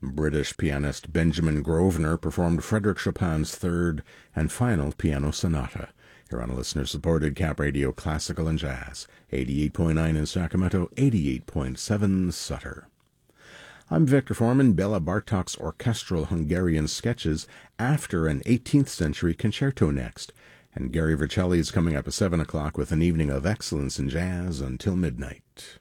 British pianist Benjamin Grosvenor performed Frédéric Chopin's third and final piano sonata. Here on listener-supported Cap Radio Classical and Jazz, 88.9 in Sacramento, 88.7 Sutter. I'm Victor Foreman. Bela Bartok's orchestral Hungarian sketches after an 18th century concerto next. And Gary Vercelli is coming up at 7 o'clock with an evening of excellence in jazz until midnight.